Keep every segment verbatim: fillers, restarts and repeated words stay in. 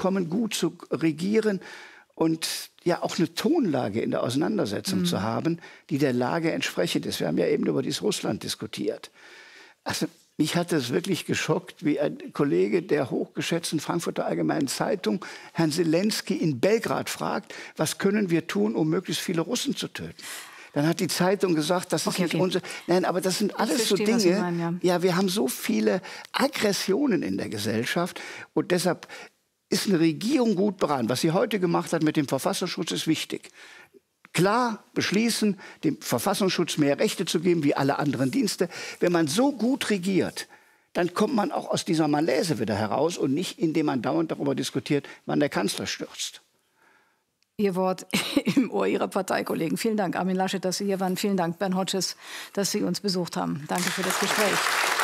kommen, gut zu regieren und ja auch eine Tonlage in der Auseinandersetzung mhm. zu haben, die der Lage entsprechend ist. Wir haben ja eben über dieses Russland diskutiert. Also mich hat es wirklich geschockt, wie ein Kollege der hochgeschätzten Frankfurter Allgemeinen Zeitung Herrn Zelensky in Belgrad fragt, was können wir tun, um möglichst viele Russen zu töten? Dann hat die Zeitung gesagt, das ist okay, nicht okay. unser... Nein, aber das sind alles so verstehe, Dinge... meinen, ja. ja, wir haben so viele Aggressionen in der Gesellschaft und deshalb ist eine Regierung gut beraten. Was sie heute gemacht hat mit dem Verfassungsschutz, ist wichtig. Klar beschließen, dem Verfassungsschutz mehr Rechte zu geben, wie alle anderen Dienste. Wenn man so gut regiert, dann kommt man auch aus dieser Malaise wieder heraus und nicht, indem man dauernd darüber diskutiert, wann der Kanzler stürzt. Ihr Wort im Ohr Ihrer Parteikollegen. Vielen Dank, Armin Laschet, dass Sie hier waren. Vielen Dank, Bernd Hodges, dass Sie uns besucht haben. Danke für das Gespräch.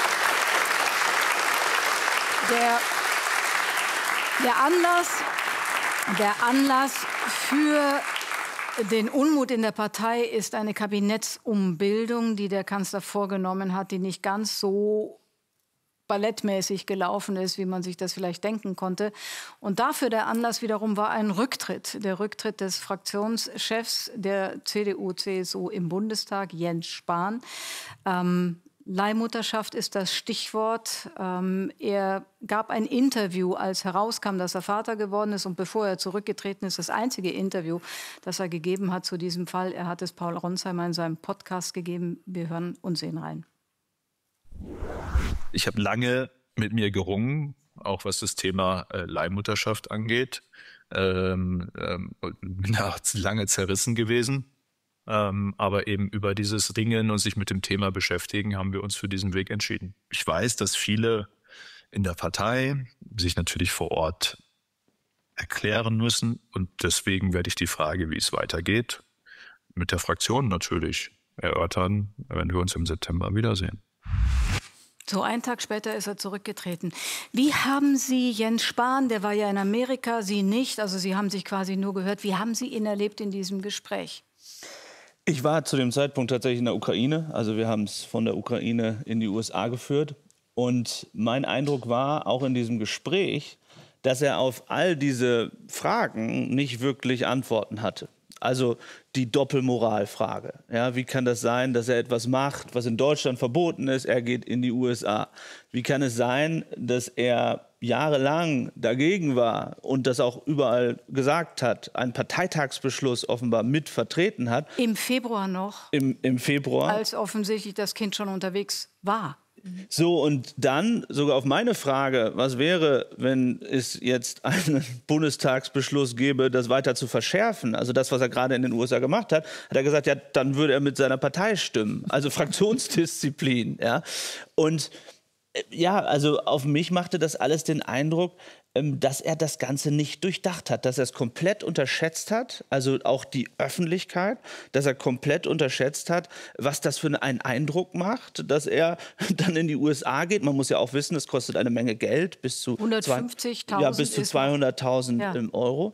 Der, der, Anlass, der Anlass für den Unmut in der Partei ist eine Kabinettsumbildung, die der Kanzler vorgenommen hat, die nicht ganz so ballettmäßig gelaufen ist, wie man sich das vielleicht denken konnte. Und dafür der Anlass wiederum war ein Rücktritt. Der Rücktritt des Fraktionschefs der C D U C S U im Bundestag, Jens Spahn. Ähm, Leihmutterschaft ist das Stichwort. Ähm, er gab ein Interview, als herauskam, dass er Vater geworden ist. Und bevor er zurückgetreten ist, das einzige Interview, das er gegeben hat zu diesem Fall. Er hat es Paul Ronsheimer in seinem Podcast gegeben. Wir hören und sehen rein. Ich habe lange mit mir gerungen, auch was das Thema äh, Leihmutterschaft angeht. Ähm, ähm, bin da lange zerrissen gewesen. Ähm, aber eben über dieses Ringen und sich mit dem Thema beschäftigen, haben wir uns für diesen Weg entschieden. Ich weiß, dass viele in der Partei sich natürlich vor Ort erklären müssen. Und deswegen werde ich die Frage, wie es weitergeht, mit der Fraktion natürlich erörtern, wenn wir uns im September wiedersehen. So, einen Tag später ist er zurückgetreten. Wie haben Sie Jens Spahn, der war ja in Amerika, Sie nicht, also Sie haben sich quasi nur gehört, wie haben Sie ihn erlebt in diesem Gespräch? Ich war zu dem Zeitpunkt tatsächlich in der Ukraine, also wir haben es von der Ukraine in die U S A geführt. Und mein Eindruck war, auch in diesem Gespräch, dass er auf all diese Fragen nicht wirklich Antworten hatte. Also die Doppelmoralfrage. Ja, wie kann das sein, dass er etwas macht, was in Deutschland verboten ist? Er geht in die U S A. Wie kann es sein, dass er jahrelang dagegen war und das auch überall gesagt hat, einen Parteitagsbeschluss offenbar mit vertreten hat? Im Februar noch. Im, im Februar. Als offensichtlich das Kind schon unterwegs war. So, und dann sogar auf meine Frage, was wäre, wenn es jetzt einen Bundestagsbeschluss gäbe, das weiter zu verschärfen, also das, was er gerade in den U S A gemacht hat, hat er gesagt, ja, dann würde er mit seiner Partei stimmen, also Fraktionsdisziplin. Ja. Und äh, ja, also auf mich machte das alles den Eindruck, dass er das Ganze nicht durchdacht hat, dass er es komplett unterschätzt hat, also auch die Öffentlichkeit, dass er komplett unterschätzt hat, was das für einen Eindruck macht, dass er dann in die U S A geht. Man muss ja auch wissen, es kostet eine Menge Geld, bis zu hundertfünfzigtausend ja, bis zu zweihunderttausend ja. Euro.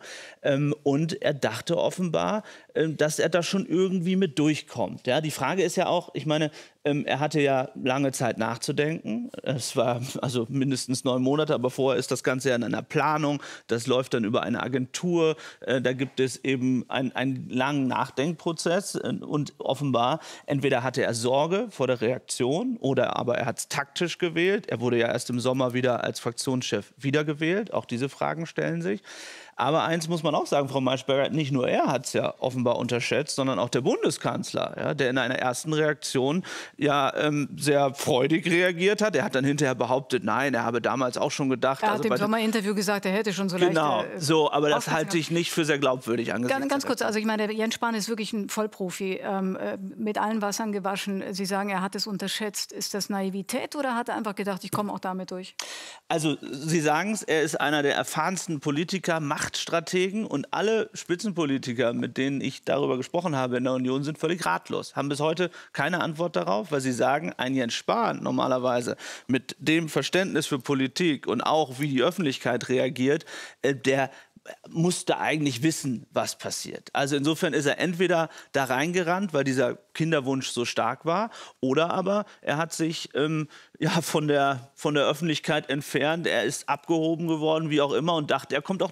Und er dachte offenbar, dass er da schon irgendwie mit durchkommt. Ja, die Frage ist ja auch, ich meine, er hatte ja lange Zeit nachzudenken. Es war also mindestens neun Monate, aber vorher ist das Ganze ja in einer Planung. Das läuft dann über eine Agentur. Da gibt es eben einen, einen langen Nachdenkprozess. Und offenbar, entweder hatte er Sorge vor der Reaktion oder aber er hat es taktisch gewählt. Er wurde ja erst im Sommer wieder als Fraktionschef wiedergewählt. Auch diese Fragen stellen sich. Aber eins muss man auch sagen, Frau Maischberger, nicht nur er hat es ja offenbar unterschätzt, sondern auch der Bundeskanzler, ja, der in einer ersten Reaktion ja ähm, sehr freudig reagiert hat. Er hat dann hinterher behauptet, nein, er habe damals auch schon gedacht... Er hat also im Sommerinterview gesagt, er hätte schon so leicht... Genau, äh, so, aber das halte ich nicht für sehr glaubwürdig angesichts. Ganz, ganz kurz, also ich meine, der Jens Spahn ist wirklich ein Vollprofi, ähm, mit allen Wassern gewaschen. Sie sagen, er hat es unterschätzt. Ist das Naivität oder hat er einfach gedacht, ich komme auch damit durch? Also Sie sagen es, er ist einer der erfahrensten Politiker, Machtstrategen, und alle Spitzenpolitiker, mit denen ich darüber gesprochen habe in der Union, sind völlig ratlos, haben bis heute keine Antwort darauf, weil sie sagen, ein Jens Spahn normalerweise mit dem Verständnis für Politik und auch wie die Öffentlichkeit reagiert, äh, der musste eigentlich wissen, was passiert. Also insofern ist er entweder da reingerannt, weil dieser Kinderwunsch so stark war, oder aber er hat sich ähm, ja, von der, von der Öffentlichkeit entfernt, er ist abgehoben geworden, wie auch immer, und dachte, er kommt auch